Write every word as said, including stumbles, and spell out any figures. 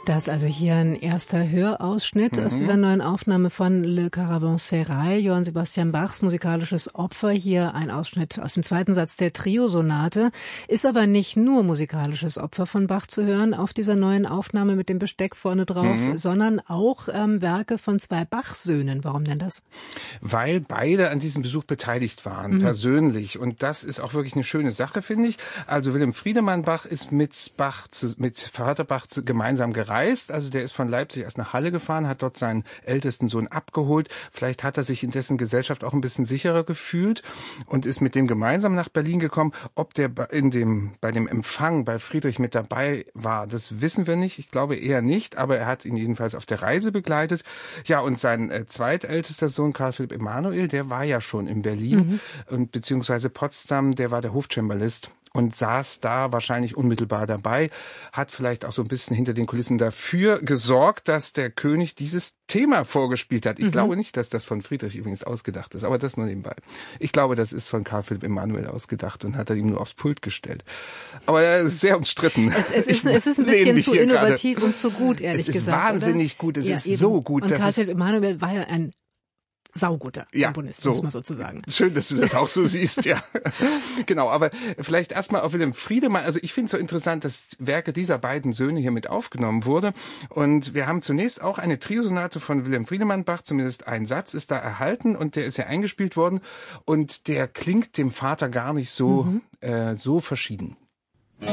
Das also hier ein erster Hörausschnitt mhm. aus dieser neuen Aufnahme von Le Caravansérail, Johann Sebastian Bachs musikalisches Opfer. Hier ein Ausschnitt aus dem zweiten Satz der Trio-Sonate. Ist aber nicht nur musikalisches Opfer von Bach zu hören auf dieser neuen Aufnahme mit dem Besteck vorne drauf, mhm. sondern auch ähm, Werke von zwei Bach-Söhnen. Warum denn das? Weil beide an diesem Besuch beteiligt waren, mhm. persönlich. Und das ist auch wirklich eine schöne Sache, finde ich. Also Wilhelm Friedemann Bach ist mit Bach, zu, mit Vater Bach zu, gemeinsam gereist. Also der ist von Leipzig erst nach Halle gefahren, hat dort seinen ältesten Sohn abgeholt. Vielleicht hat er sich in dessen Gesellschaft auch ein bisschen sicherer gefühlt und ist mit dem gemeinsam nach Berlin gekommen. Ob der in dem, bei dem Empfang bei Friedrich mit dabei war, das wissen wir nicht. Ich glaube eher nicht, aber er hat ihn jedenfalls auf der Reise begleitet. Ja, und sein äh, zweitältester Sohn, Karl Philipp Emanuel, der war ja schon in Berlin mhm. und beziehungsweise Potsdam, der war der Hofcembalist und saß da wahrscheinlich unmittelbar dabei, hat vielleicht auch so ein bisschen hinter den Kulissen dafür gesorgt, dass der König dieses Thema vorgespielt hat. Ich mhm. glaube nicht, dass das von Friedrich übrigens ausgedacht ist, aber das nur nebenbei. Ich glaube, das ist von Karl Philipp Emanuel ausgedacht und hat er ihm nur aufs Pult gestellt. Aber er ist sehr umstritten. Es, es, ist, es ist ein bisschen zu innovativ gerade. Und zu gut, ehrlich gesagt. Es ist gesagt, wahnsinnig oder? gut, es ja, ist eben. so gut. Und Karl Philipp Emanuel war ja ein sauguter ja, Komponist, so. muss man sozusagen. Schön, dass du das auch so siehst, ja. Genau, aber vielleicht erstmal auf Wilhelm Friedemann. Also ich finde es so interessant, dass Werke dieser beiden Söhne hier mit aufgenommen wurde. Und wir haben zunächst auch eine Triosonate von Wilhelm Friedemann Bach, zumindest ein Satz ist da erhalten und der ist ja eingespielt worden. Und der klingt dem Vater gar nicht so, mhm. äh, so verschieden.